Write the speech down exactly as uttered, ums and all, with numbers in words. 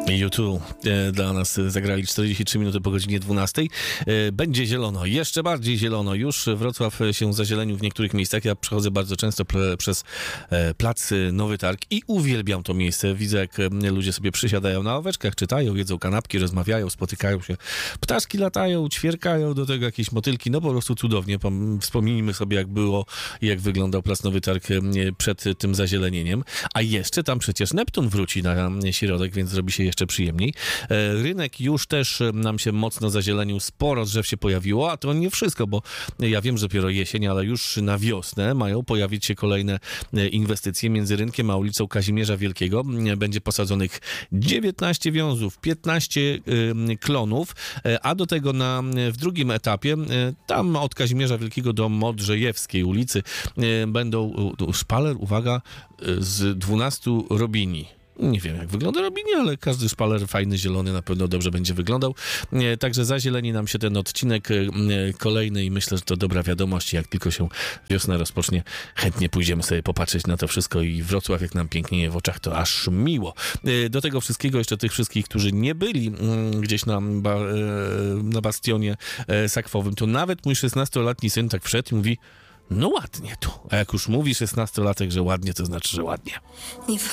U dwa e, dla nas zagrali czterdzieści trzy minuty po godzinie dwunastej. E, będzie zielono, jeszcze bardziej zielono. Już Wrocław się zazielenił w niektórych miejscach. Ja przechodzę bardzo często ple, przez e, plac Nowy Targ i uwielbiam to miejsce. Widzę, jak ludzie sobie przysiadają na ławeczkach, czytają, jedzą kanapki, rozmawiają, spotykają się. Ptaszki latają, ćwierkają, do tego jakieś motylki. No po prostu cudownie. Wspomnijmy sobie, jak było i jak wyglądał plac Nowy Targ przed tym zazielenieniem. A jeszcze tam przecież Neptun wróci na środek, więc zrobi się jeszcze przyjemniej. Rynek już też nam się mocno zazielenił, sporo drzew się pojawiło, a to nie wszystko, bo ja wiem, że dopiero jesień, ale już na wiosnę mają pojawić się kolejne inwestycje. Między rynkiem a ulicą Kazimierza Wielkiego będzie posadzonych dziewiętnaście wiązów, piętnaście klonów, a do tego na, w drugim etapie, tam od Kazimierza Wielkiego do Modrzejewskiej ulicy będą szpaler, uwaga, z dwunastu robini. Nie wiem, jak wygląda robini, ale każdy szpaler fajny, zielony na pewno dobrze będzie wyglądał. Także zazieleni nam się ten odcinek kolejny i myślę, że to dobra wiadomość. Jak tylko się wiosna rozpocznie, chętnie pójdziemy sobie popatrzeć na to wszystko i Wrocław, jak nam pięknieje w oczach, to aż miło. Do tego wszystkiego jeszcze tych wszystkich, którzy nie byli gdzieś na, na bastionie sakwowym, to nawet mój szesnastoletni syn tak wszedł i mówi: no ładnie tu. A jak już mówi szesnastolatek, że ładnie, to znaczy, że ładnie.